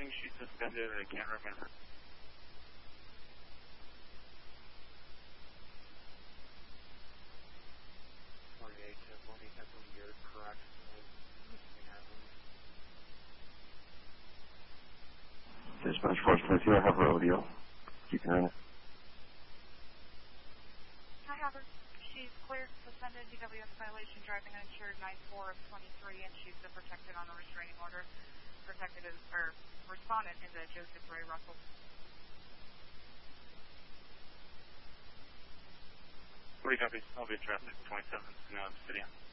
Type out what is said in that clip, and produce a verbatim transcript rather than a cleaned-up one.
think she's suspended. I can't remember. forty-eight to forty, you're correct. Dispatch force two, I have rodeo. You can run it. I have her. She's cleared, suspended, D W S violation, driving uninsured, nine four of twenty-three, and she's the protected on a restraining order. Protected is, or respondent is a Joseph Ray Russell. Three copies. I'll be in traffic, twenty-seven, now in the city.